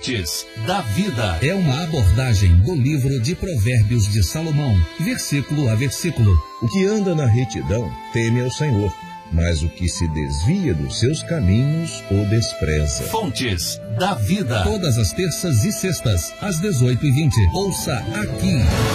Fontes da Vida. É uma abordagem do livro de Provérbios de Salomão, versículo a versículo. O que anda na retidão teme ao Senhor, mas o que se desvia dos seus caminhos o despreza. Fontes da Vida. Todas as terças e sextas, às 18h20. Ouça aqui.